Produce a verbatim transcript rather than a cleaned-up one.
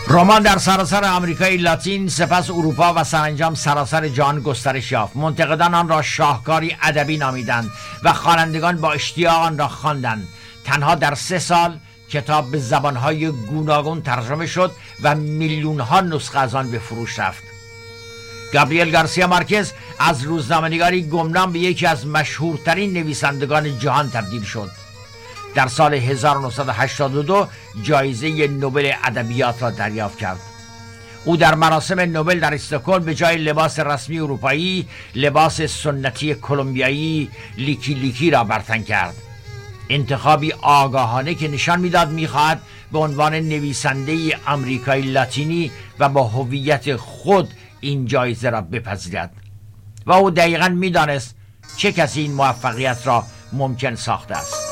رمان در سراسر آمریکای لاتین، سپس اروپا و سرانجام سراسر جهان گسترش یافت. منتقدان آن را شاهکاری ادبی نامیدند و خوانندگان با اشتیاق آن را خواندند. تنها در سه سال کتاب به زبانهای گوناگون ترجمه شد و میلیون‌ها نسخه از آن به فروش رفت. گابریل گارسیا مارکز از روزنامه‌نگاری گمنام به یکی از مشهورترین نویسندگان جهان تبدیل شد. در سال هزار و نهصد و هشتاد و دو جایزه نوبل ادبیات را دریافت کرد. او در مراسم نوبل در استکهلم به جای لباس رسمی اروپایی، لباس سنتی کلمبیایی لیکی لیکی را برتن کرد. انتخابی آگاهانه که نشان میداد میخواهد به عنوان نویسنده آمریکایی لاتینی و با هویت خود این جایزه را بپذیرد. و او دقیقاً میدانست چه کسی این موفقیت را ممکن ساخته است.